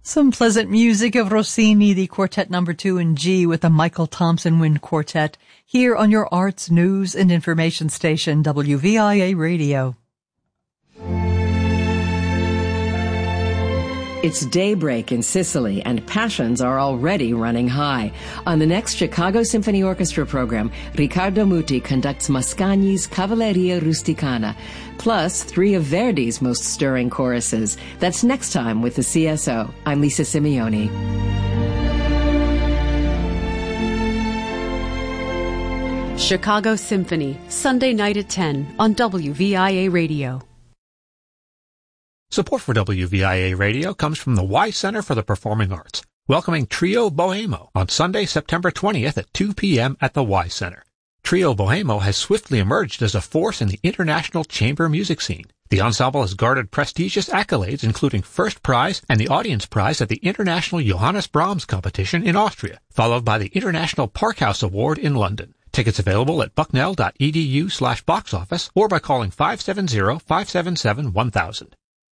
Some pleasant music of Rossini, the Quartet No. 2 in G with the Michael Thompson Wind Quartet, here on your arts, news, and information station, WVIA Radio. It's daybreak in Sicily, and passions are already running high. On the next Chicago Symphony Orchestra program, Riccardo Muti conducts Mascagni's Cavalleria Rusticana, plus 3 of Verdi's most stirring choruses. That's next time with the CSO. I'm Lisa Simeoni. Chicago Symphony, Sunday night at 10 on WVIA Radio. Support for WVIA Radio comes from the Y Center for the Performing Arts, welcoming Trio Bohemo on Sunday, September 20th at 2 p.m. at the Y Center. Trio Bohemo has swiftly emerged as a force in the international chamber music scene. The ensemble has garnered prestigious accolades, including first prize and the audience prize at the International Johannes Brahms competition in Austria, followed by the International Parkhouse Award in London. Tickets available at bucknell.edu/box office or by calling 570-577-1000.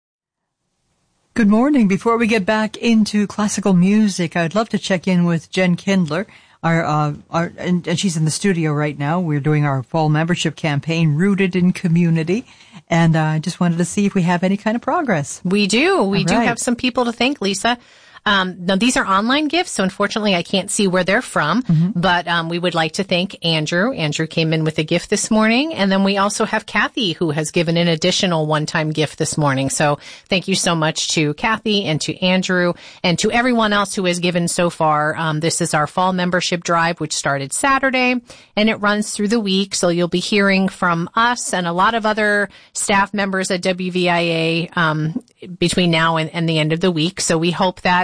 Good morning. Before we get back into classical music, I'd love to check in with Jen Kindler, and she's in the studio right now. We're doing our fall membership campaign, Rooted in Community, and I just wanted to see if we have any kind of progress. We do. We do have some people to thank, Lisa. Now, these are online gifts, so unfortunately I can't see where they're from, but we would like to thank Andrew. Andrew came in with a gift this morning, and then we also have Kathy, who has given an additional one-time gift this morning. So thank you so much to Kathy and to Andrew and to everyone else who has given so far. This is our fall membership drive, which started Saturday, and it runs through the week, so you'll be hearing from us and a lot of other staff members at WVIA between now and the end of the week. So we hope that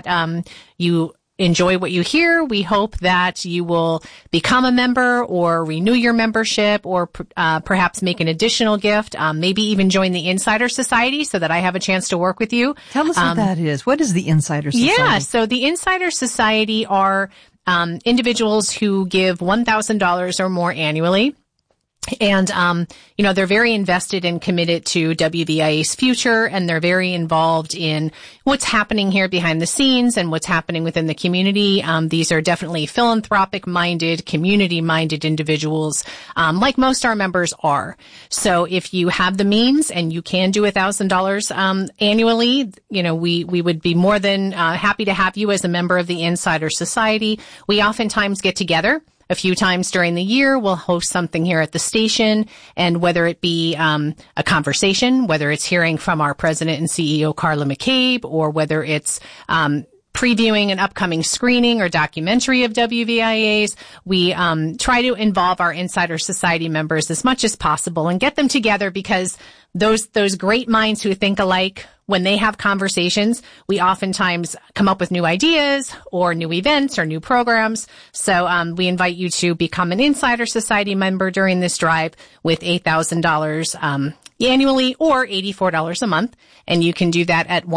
you enjoy what you hear. We hope that you will become a member or renew your membership or perhaps make an additional gift, maybe even join the Insider Society so that I have a chance to work with you. Tell us what that is. What is the Insider Society? Yeah, so the Insider Society are individuals who give $1,000 or more annually. And, they're very invested and committed to WVIA's future, and they're very involved in what's happening here behind the scenes and what's happening within the community. These are definitely philanthropic-minded, community-minded individuals, like most of our members are. So if you have the means and you can do $1,000 annually, we would be more than happy to have you as a member of the Insider Society. We oftentimes get together a few times during the year. We'll host something here at the station, and whether it be a conversation, whether it's hearing from our president and CEO, Carla McCabe, or whether it's previewing an upcoming screening or documentary of WVIA's, we try to involve our Insider Society members as much as possible and get them together, because those great minds who think alike, when they have conversations, we oftentimes come up with new ideas or new events or new programs. So we invite you to become an Insider Society member during this drive with $8,000 annually or $84 a month. And you can do that at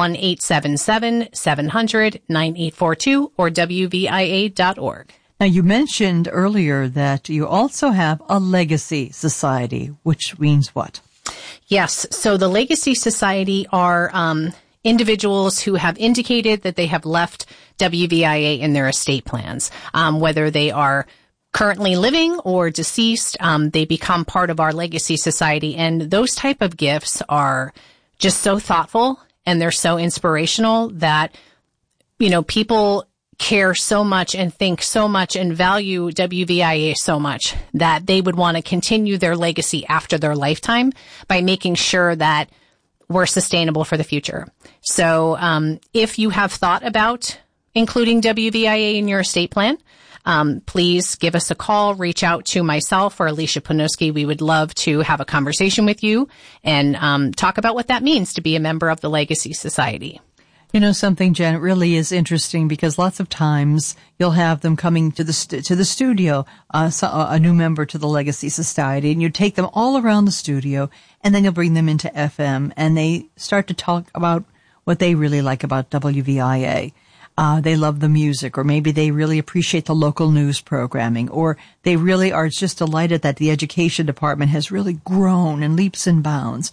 1-877-700-9842 or WVIA.org. Now, you mentioned earlier that you also have a Legacy Society, which means what? Yes. So the Legacy Society are individuals who have indicated that they have left WVIA in their estate plans, whether they are currently living or deceased. They become part of our Legacy Society, and those type of gifts are just so thoughtful and they're so inspirational that, people care so much and think so much and value WVIA so much that they would want to continue their legacy after their lifetime by making sure that we're sustainable for the future. So if you have thought about including WVIA in your estate plan, please give us a call, reach out to myself or Alicia Panoski. We would love to have a conversation with you and talk about what that means to be a member of the Legacy Society. You know something, Jen, it really is interesting because lots of times you'll have them coming to the studio, a new member to the Legacy Society, and you take them all around the studio, and then you'll bring them into FM, and they start to talk about what they really like about WVIA. They love the music, or maybe they really appreciate the local news programming, or they really are just delighted that the education department has really grown in leaps and bounds.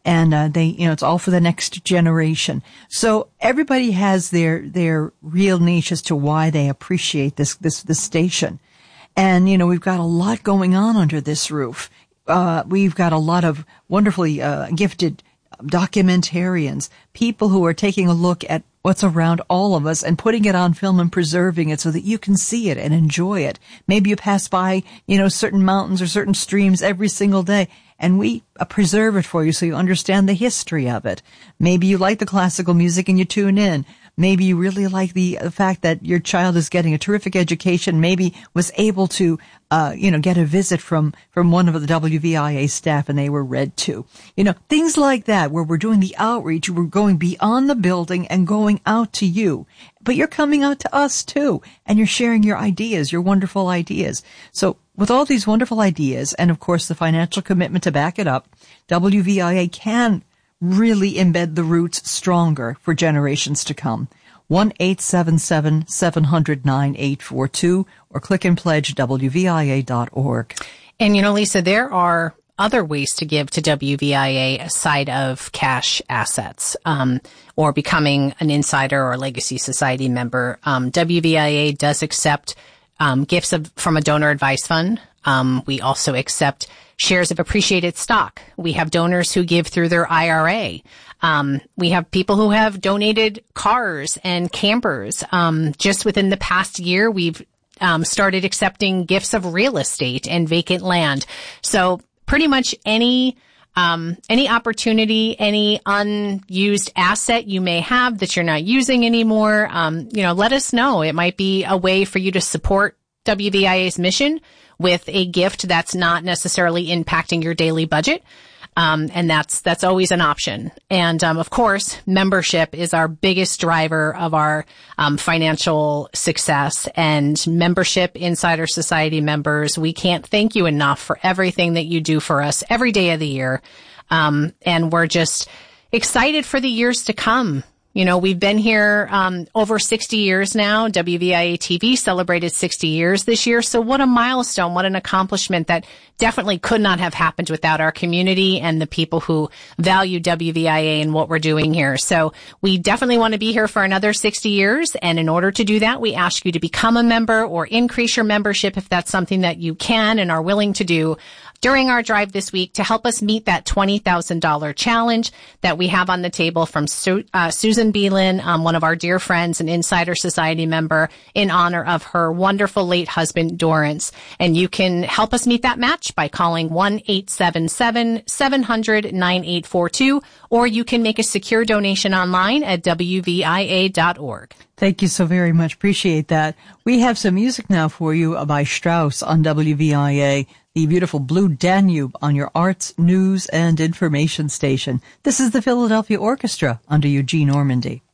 And they, it's all for the next generation. So everybody has their real niche as to why they appreciate this station. And, we've got a lot going on under this roof. We've got a lot of wonderfully gifted documentarians, people who are taking a look at what's around all of us and putting it on film and preserving it so that you can see it and enjoy it. Maybe you pass by, certain mountains or certain streams every single day, and we preserve it for you so you understand the history of it. Maybe you like the classical music and you tune in. Maybe you really like the fact that your child is getting a terrific education, maybe was able to, get a visit from one of the WVIA staff and they were read to. Things like that where we're doing the outreach, we're going beyond the building and going out to you. But you're coming out to us too, and you're sharing your ideas, your wonderful ideas. So with all these wonderful ideas and of course the financial commitment to back it up, WVIA can really embed the roots stronger for generations to come. 1-877-700-9842 or click and pledge WVIA.org. And Lisa, there are other ways to give to WVIA aside of cash assets, or becoming an insider or legacy society member. WVIA does accept gifts from a donor advised fund. We also accept shares of appreciated stock. We have donors who give through their IRA. We have people who have donated cars and campers. Just within the past year, we've started accepting gifts of real estate and vacant land. So pretty much any opportunity, any unused asset you may have that you're not using anymore, let us know. It might be a way for you to support WVIA's mission with a gift that's not necessarily impacting your daily budget. And that's always an option. And, of course, membership is our biggest driver of our, financial success, and membership Insider Society members. We can't thank you enough for everything that you do for us every day of the year. And we're just excited for the years to come. We've been here over 60 years now. WVIA TV celebrated 60 years this year. So what a milestone, what an accomplishment that definitely could not have happened without our community and the people who value WVIA and what we're doing here. So we definitely want to be here for another 60 years. And in order to do that, we ask you to become a member or increase your membership if that's something that you can and are willing to do during our drive this week to help us meet that $20,000 challenge that we have on the table from Susan Beelan, one of our dear friends, an Insider Society member, in honor of her wonderful late husband, Dorrance. And you can help us meet that match by calling 1-877-700-9842, or you can make a secure donation online at WVIA.org. Thank you so very much. Appreciate that. We have some music now for you by Strauss on WVIA, the beautiful Blue Danube on your arts, news, and information station. This is the Philadelphia Orchestra under Eugene Ormandy.